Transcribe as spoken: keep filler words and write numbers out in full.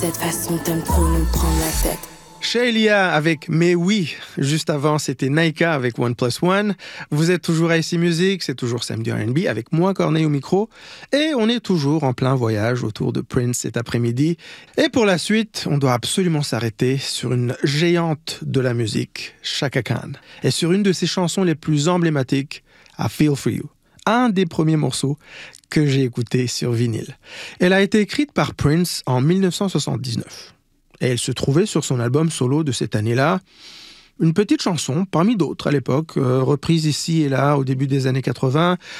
Cette façon t'aimes trop nous prendre la tête. Sheila avec Mais oui. Juste avant, c'était Naika avec One Plus One. Vous êtes toujours à Ici Musique, c'est toujours Samedi R and B avec moi, Corneille, au micro. Et on est toujours en plein voyage autour de Prince cet après-midi. Et pour la suite, on doit absolument s'arrêter sur une géante de la musique, Chaka Khan. Et sur une de ses chansons les plus emblématiques, I Feel For You. Un des premiers morceaux que j'ai écouté sur vinyle. Elle a été écrite par Prince en dix-neuf cent soixante-dix-neuf. Et elle se trouvait sur son album solo de cette année-là. Une petite chanson, parmi d'autres à l'époque, euh, reprise ici et là au début des années quatre-vingts,